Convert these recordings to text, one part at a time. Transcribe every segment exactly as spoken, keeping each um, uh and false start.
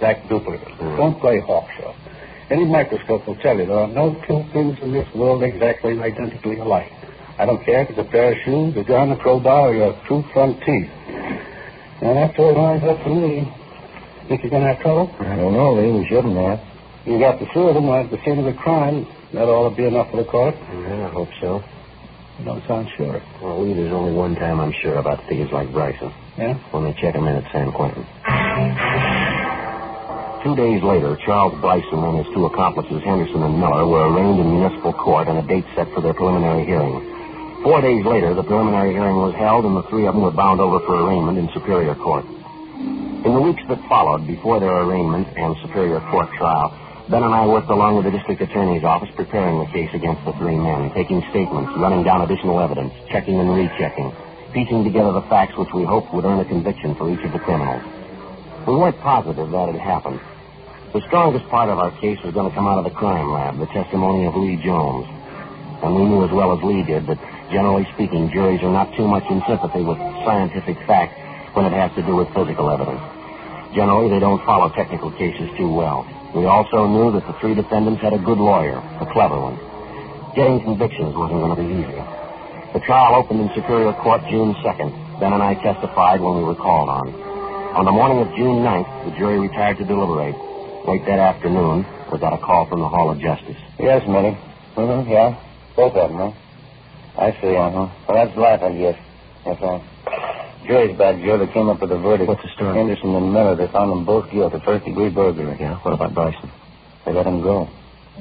exact duplicate. Mm. Don't play hawk show. Any microscope will tell you there are no two things in this world exactly and identically alike. I don't care if it's a pair of shoes, a gun, a crowbar, or your two front teeth. And after it lines up for me, think you're going to have trouble? I don't know, Lee. We shouldn't have. You got the two of them at the scene of the crime. That ought to be enough for the court. Yeah, I hope so. You don't sound sure. Well, Lee, there's only one time I'm sure about figures like Bryson. Yeah? When they check him in at San Quentin. Two days later, Charles Bryson and his two accomplices, Henderson and Miller, were arraigned in municipal court and a date set for their preliminary hearing. Four days later, the preliminary hearing was held, and the three of them were bound over for arraignment in Superior Court. In the weeks that followed, before their arraignment and Superior Court trial, Ben and I worked along with the district attorney's office preparing the case against the three men, taking statements, running down additional evidence, checking and rechecking, piecing together the facts which we hoped would earn a conviction for each of the criminals. We weren't positive that had happened. The strongest part of our case was going to come out of the crime lab, the testimony of Lee Jones. And we knew as well as Lee did that, generally speaking, juries are not too much in sympathy with scientific fact when it has to do with physical evidence. Generally, they don't follow technical cases too well. We also knew that the three defendants had a good lawyer, a clever one. Getting convictions wasn't going to be easy. The trial opened in Superior Court June second. Ben and I testified when we were called on. On the morning of June ninth, the jury retired to deliberate. Late that afternoon, we got a call from the Hall of Justice. Yes, Mitty. Mm-hmm, yeah. Both of them, huh? I see, uh-huh. Well, that's life, I guess. That's all. Jury's back, Joe. They came up with a verdict. What's the story? Henderson and Miller, they found them both guilty of first-degree burglary. Yeah? What about Bryson? They let him go.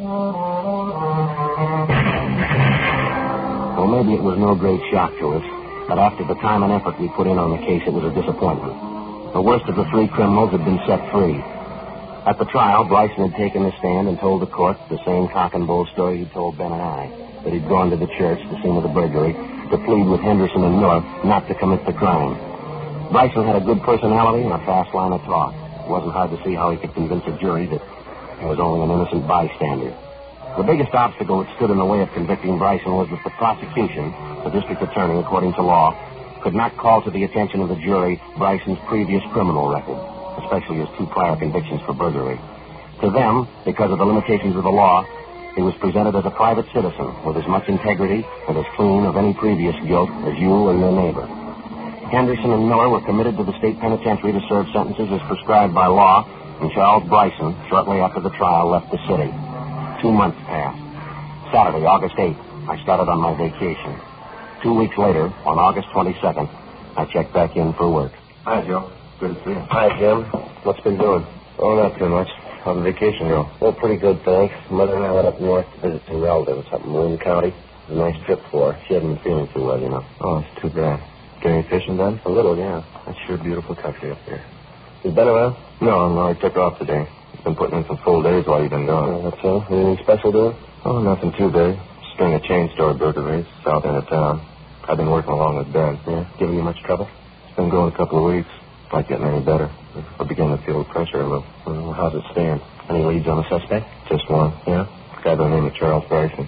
Well, maybe it was no great shock to us, but after the time and effort we put in on the case, it was a disappointment. The worst of the three criminals had been set free. At the trial, Bryson had taken the stand and told the court the same cock and bull story he'd told Ben and I, that he'd gone to the church, the scene of the burglary, to plead with Henderson and Miller not to commit the crime. Bryson had a good personality and a fast line of talk. It wasn't hard to see how he could convince a jury that he was only an innocent bystander. The biggest obstacle that stood in the way of convicting Bryson was that the prosecution, the district attorney, according to law, could not call to the attention of the jury Bryson's previous criminal record, especially his two prior convictions for burglary. To them, because of the limitations of the law, he was presented as a private citizen with as much integrity and as clean of any previous guilt as you or your neighbor. Henderson and Miller were committed to the state penitentiary to serve sentences as prescribed by law, and Charles Bryson, shortly after the trial, left the city. Two months passed. Saturday, August eighth, I started on my vacation. Two weeks later, on August twenty-second, I checked back in for work. Hi, Joe. Good to see you. Hi, Jim. What's been doing? Oh, not too much. How'd the vacation go? Oh, pretty good, thanks. Mother and I went up north to visit some relatives up in Marin County. It was a nice trip for her. She hadn't been feeling too well, you know. Oh, it's too bad. Get any fishing done? A little, yeah. That's sure beautiful country up here. You been around? No, no, I took off today. I've been putting in some full days while you've been gone. Oh, that's all. Anything special doing? Oh, nothing too big. String of chain store burglaries, south end of town. I've been working along with Ben. Yeah? Giving you much trouble? It's been going a couple of weeks. Not getting any better. I begin to feel the pressure a little. Well, how's it stand? Any leads on the suspect? Just one. Yeah? A guy by the name of Charles Bryson.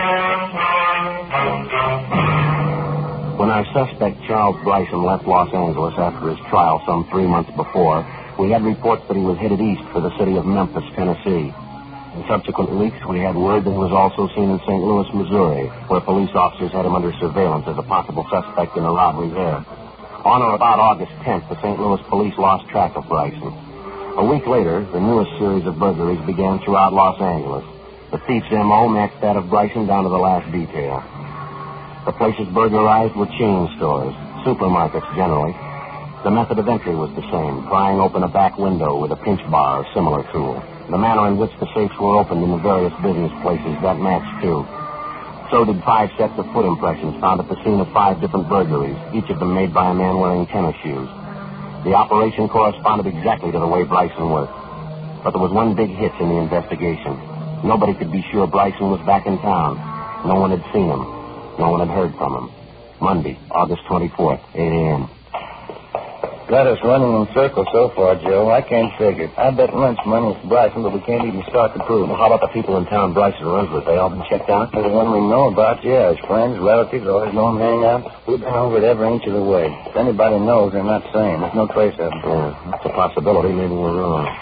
When our suspect, Charles Bryson, left Los Angeles after his trial some three months before, we had reports that he was headed east for the city of Memphis, Tennessee. In subsequent weeks, we had word that he was also seen in Saint Louis, Missouri, where police officers had him under surveillance as a possible suspect in a robbery there. On or about August tenth, the Saint Louis police lost track of Bryson. A week later, the newest series of burglaries began throughout Los Angeles. The thief's M O matched that of Bryson down to the last detail. The places burglarized were chain stores, supermarkets generally. The method of entry was the same, prying open a back window with a pinch bar or similar tool. The manner in which the safes were opened in the various business places, that matched too. So did five sets of foot impressions found at the scene of five different burglaries, each of them made by a man wearing tennis shoes. The operation corresponded exactly to the way Bryson worked. But there was one big hitch in the investigation. Nobody could be sure Bryson was back in town. No one had seen him. No one had heard from him. Monday, August twenty-fourth, eight a.m. Got us running in circles so far, Joe. I can't figure. I bet lunch money is Bryson, but we can't even start to prove it. Well, how about the people in town Bryson runs with? They all been checked out? The one we know about, yeah. His friends, relatives, all his known hangouts. We've been over it every inch of the way. If anybody knows, they're not saying. There's no trace of them. Yeah, that's a possibility. Maybe we're wrong.